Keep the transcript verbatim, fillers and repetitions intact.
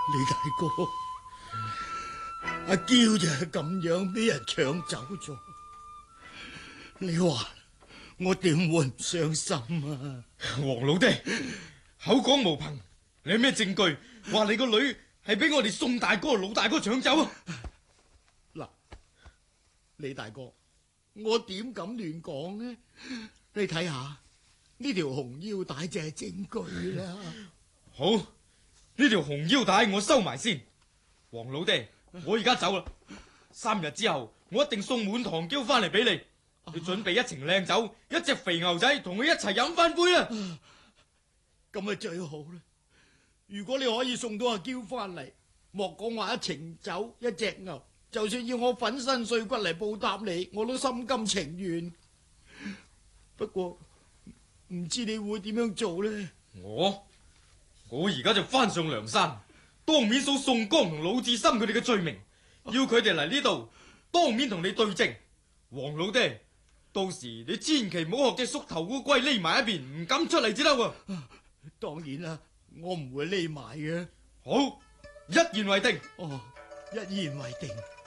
李大哥，阿嬌就係咁樣俾人搶走咗，你話我點會唔傷心啊？ 黃老爹口講無憑，你有咩證據話你個女係俾我哋宋大哥老大哥搶走啊？ 嗱，李大哥，我點敢亂講呢？你睇下呢條紅腰帶就係證據啦。 好，呢條紅腰帶我收埋先。黃老爹，我而家走啦。三日之後，我一定送滿堂轎翻嚟俾你。你準備一程靚酒，一隻肥牛仔，同佢一齊飲翻杯啦。 咁咪最好啦！如果你可以送到阿嬌翻嚟，莫講話一程酒一隻牛，就算要我粉身碎骨嚟報答你，我都心甘情願。不過唔知你會點樣做呢？ 我我而家就翻上梁山，當面數宋江同魯智深佢哋嘅罪名，要佢哋嚟呢度當面同你對證。黃老爹，到時你千祈唔好學隻縮頭烏龜匿埋一邊，唔敢出嚟至得喎。 當然啦，我唔會匿埋嘅。 好，一言為定。 哦，一言為定。